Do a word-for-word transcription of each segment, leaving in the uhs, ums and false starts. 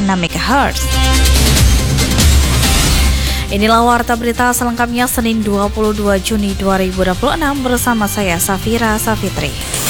enam megahertz. Inilah warta berita selengkapnya Senin dua puluh dua Juni dua ribu dua puluh enam bersama saya Safira Safitri.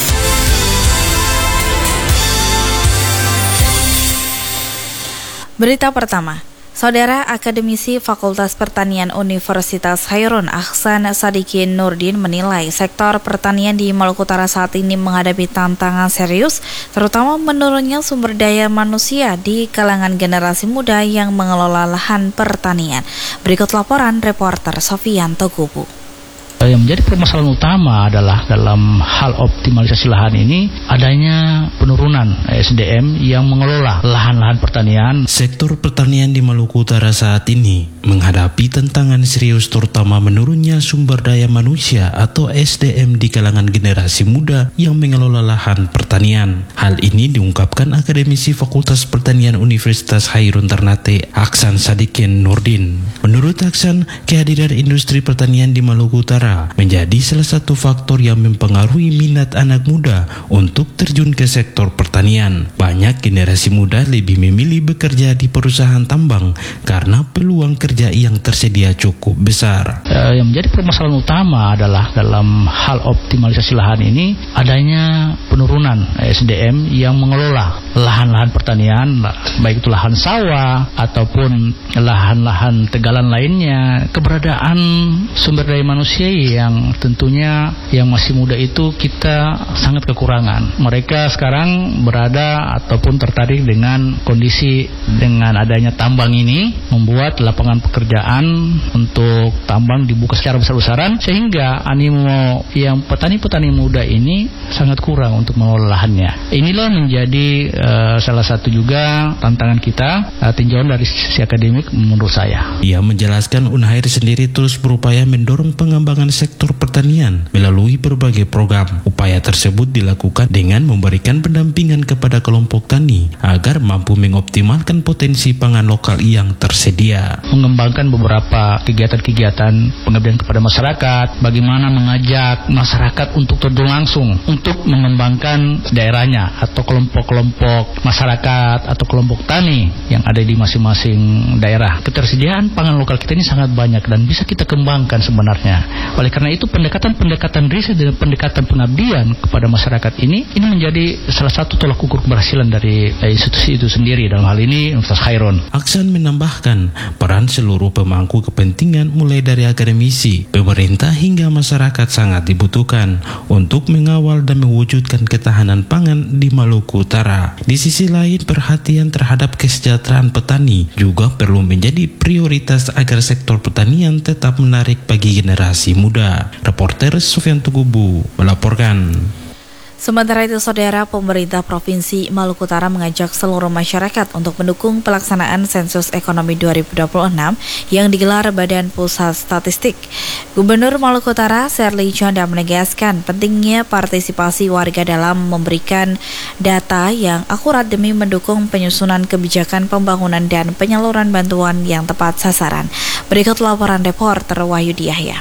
Berita pertama, Saudara Akademisi Fakultas Pertanian Universitas Khairun Ahsan Sadikin Nurdin menilai sektor pertanian di Maluku Utara saat ini menghadapi tantangan serius, terutama menurunnya sumber daya manusia di kalangan generasi muda yang mengelola lahan pertanian. Berikut laporan reporter Sofian Togubu. Yang menjadi permasalahan utama adalah dalam hal optimalisasi lahan ini adanya penurunan S D M yang mengelola lahan-lahan pertanian. Sektor pertanian di Maluku Utara saat ini menghadapi tantangan serius, terutama menurunnya sumber daya manusia atau S D M di kalangan generasi muda yang mengelola lahan pertanian. Hal ini diungkapkan Akademisi Fakultas Pertanian Universitas Khairun Ternate Ahsan Sadikin Nurdin. Menurut Ahsan, kehadiran industri pertanian di Maluku Utara menjadi salah satu faktor yang mempengaruhi minat anak muda untuk terjun ke sektor pertanian. Banyak generasi muda lebih memilih bekerja di perusahaan tambang karena peluang kerja yang tersedia cukup besar. Uh, yang menjadi permasalahan utama adalah dalam hal optimalisasi lahan ini adanya penurunan S D M yang mengelola lahan-lahan pertanian, baik itu lahan sawah ataupun lahan-lahan tegalan lainnya. Keberadaan sumber daya manusia yang tentunya yang masih muda itu kita sangat kekurangan. Mereka sekarang berada ataupun tertarik dengan kondisi dengan adanya tambang ini, membuat lapangan pekerjaan untuk tambang dibuka secara besar-besaran, sehingga animo yang petani-petani muda ini sangat kurang untuk mengelola lahannya. Inilah menjadi uh, salah satu juga tantangan kita, uh, tinjauan dari sisi akademik menurut saya. Ia menjelaskan Unhair sendiri terus berupaya mendorong pengembangan sektor pertanian melalui berbagai program. Upaya tersebut dilakukan dengan memberikan pendampingan kepada kelompok tani agar mampu mengoptimalkan potensi pangan lokal yang tersedia. Mengembangkan beberapa kegiatan-kegiatan pengabdian kepada masyarakat, bagaimana mengajak masyarakat untuk terjun langsung untuk mengembangkan daerahnya atau kelompok-kelompok masyarakat atau kelompok tani yang ada di masing-masing daerah. Ketersediaan pangan lokal kita ini sangat banyak dan bisa kita kembangkan sebenarnya. Oleh karena itu pendekatan-pendekatan riset dan pendekatan pengabdian kepada masyarakat ini ini menjadi salah satu tolak ukur keberhasilan dari eh, institusi itu sendiri, dalam hal ini Universitas Khairun. Ahsan menambahkan peran seluruh pemangku kepentingan mulai dari akademisi, pemerintah hingga masyarakat sangat dibutuhkan untuk mengawal dan mewujudkan ketahanan pangan di Maluku Utara. Di sisi lain, perhatian terhadap kesejahteraan petani juga perlu menjadi prioritas agar sektor pertanian tetap menarik bagi generasi muda. Reporter Sofian Togubu melaporkan. Sementara itu, Saudara, pemerintah Provinsi Maluku Utara mengajak seluruh masyarakat untuk mendukung pelaksanaan sensus ekonomi dua ribu dua puluh enam yang digelar Badan Pusat Statistik. Gubernur Maluku Utara, Serly Chonda, menegaskan pentingnya partisipasi warga dalam memberikan data yang akurat demi mendukung penyusunan kebijakan pembangunan dan penyaluran bantuan yang tepat sasaran. Berikut laporan reporter Wahyudi Yahya.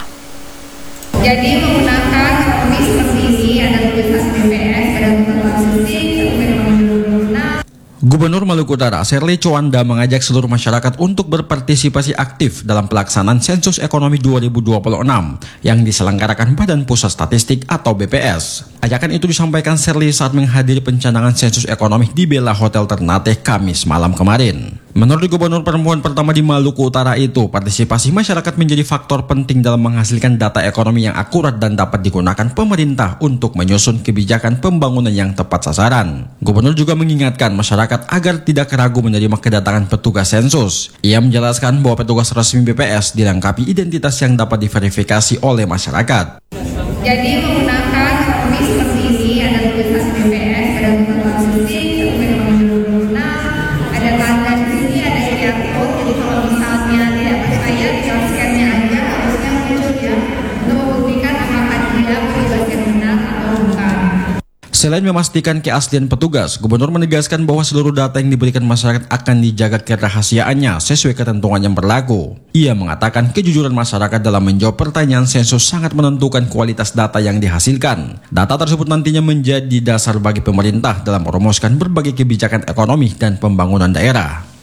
Jadi menggunakan ekonomi seperti ini ada tulisan B P S, ada tulisan statistik, ekonomi dua ribu dua puluh enam. Gubernur Maluku Utara, Serly Chonda, mengajak seluruh masyarakat untuk berpartisipasi aktif dalam pelaksanaan sensus ekonomi dua ribu dua puluh enam yang diselenggarakan Badan Pusat Statistik atau B P S. Ajakan itu disampaikan Serly saat menghadiri pencanangan sensus ekonomi di Bella Hotel Ternate Kamis malam kemarin. Menurut Gubernur perempuan pertama di Maluku Utara itu, partisipasi masyarakat menjadi faktor penting dalam menghasilkan data ekonomi yang akurat dan dapat digunakan pemerintah untuk menyusun kebijakan pembangunan yang tepat sasaran. Gubernur juga mengingatkan masyarakat agar tidak ragu menerima kedatangan petugas sensus. Ia menjelaskan bahwa petugas resmi B P S dilengkapi identitas yang dapat diverifikasi oleh masyarakat. Jadi menggunakan ekonomi seperti ini ada tulisan B P S, ada tulisan statistik, ekonomi dua ribu dua puluh enam, ada tanda di sini, ada Q R code. Jadi kalau misalnya tidak percaya, tinggal scan-nya aja, harusnya muncul ya untuk membuktikan apakah dia petugas yang benar atau bukan. Selain memastikan keaslian petugas, Gubernur menegaskan bahwa seluruh data yang diberikan masyarakat akan dijaga kerahasiaannya sesuai ketentuan yang berlaku. Ia mengatakan kejujuran masyarakat dalam menjawab pertanyaan sensus sangat menentukan kualitas data yang dihasilkan. Data tersebut nantinya menjadi dasar bagi pemerintah dalam merumuskan berbagai kebijakan ekonomi dan pembangunan daerah.